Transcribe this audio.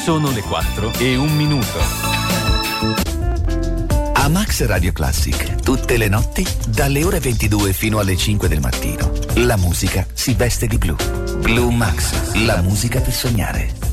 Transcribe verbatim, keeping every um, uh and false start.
Sono le quattro e un minuto. A Max Radio Classic, tutte le notti, dalle ore ventidue fino alle cinque del mattino, la musica si veste di blu. Blue Max, la musica per sognare.